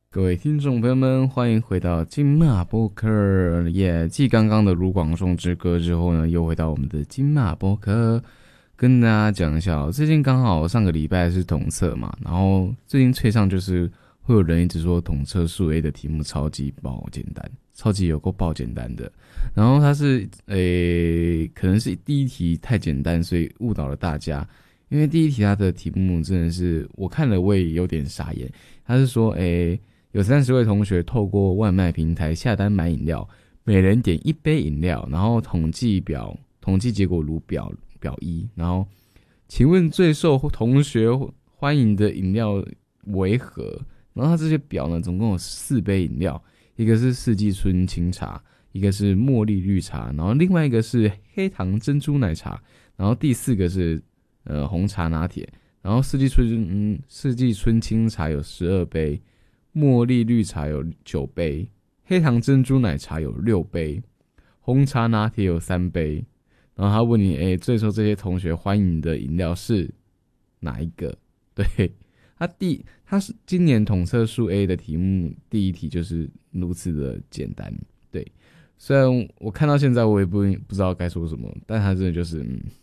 各位听众朋友们，欢迎回到金马播客。继刚刚的卢广仲之歌之后呢，又回到我们的金马播客，跟大家讲一下最近刚好上个礼拜是统测嘛，然后最近催上就是会有人一直说统测数 A 的题目超级爆简单，超级有够爆简单的。然后它是可能是第一题太简单，所以误导了大家。因为第一题它的题目真的是我看了我也有点傻眼，他是说有30位同学透过外卖平台下单买饮料，每人点1杯饮料，然后统计结果如表一，然后请问最受同学欢迎的饮料为何？然后它这些表呢，总共有4杯饮料，一个是四季春清茶，一个是茉莉绿茶，然后另外一个是黑糖珍珠奶茶，然后第4个是红茶拿铁，然后四季春清茶有12杯。茉莉绿茶有9杯，黑糖珍珠奶茶有6杯，红茶拿铁有3杯。然后他问你，最受这些同学欢迎的饮料是哪一个？对，他是今年统测数 A 的题目，第一题就是如此的简单。对，虽然我看到现在我也不知道该说什么，但他真的就是